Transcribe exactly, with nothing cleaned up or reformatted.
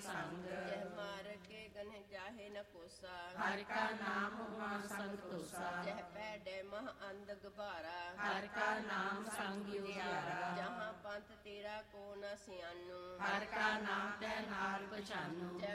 ਸੰਗ। ਜਹ ਮਾਰ ਕੇ ਗਨਹਿ ਜਾਹੇ ਨ ਕੋਸਾ, ਹਰਿ ਕਾ ਨਾਮ ਹੁਆ ਸੰਗ ਤੋਸਾ। ਜਹ ਪੈਡੇ ਮਹ ਅੰਧ ਗਭਾਰਾ, ਹਰਿ ਕਾ ਨਾਮ ਸੰਗ ਉਜਿਆਰਾ। ਜਹਾਂ ਪੰਥ ਤੇਰਾ ਕੋ ਨ ਸਿਆਨੂ, ਹਰਿ ਕਾ ਨਾਮ ਤੈ ਨਾਲ ਪਛਾਨੂ।